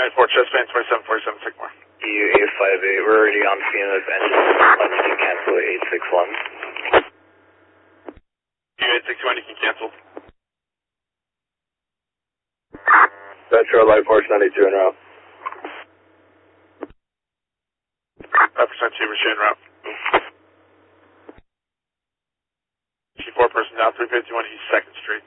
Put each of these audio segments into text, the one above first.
94, chest band 2747 Sycamore. EU858, we're already on scene of engine. You can cancel 861. EU861, you can cancel. Metro Light Force 92 en route. 5% Chief Machine route. G4 person down 351 East 2nd Street.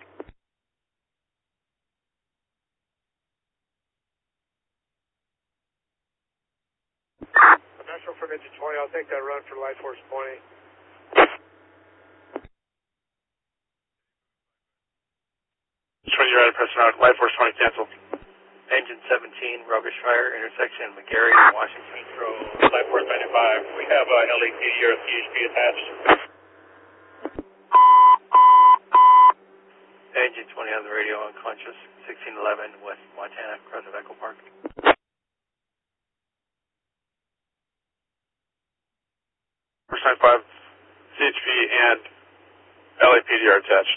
Metro from engine 20, I'll take that run for Light Force 20. You're ready to press route. Light Force 20 cancel. Engine 17, Rubbish Fire, intersection McGarry and Washington Road. Light Force 95, we have LAPD or CHP attached. Engine 20 on the radio, unconscious, 1611 West Montana, cross of Echo Park. First 95, CHP and LAPD are attached.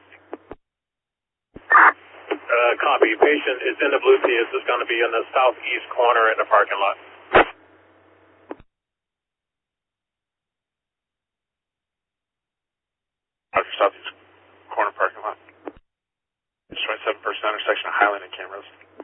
Copy. Patient is in the Blue Sea. This is going to be in the southeast corner in the parking lot. Southeast corner parking lot. 27% intersection of Highland and Camrose.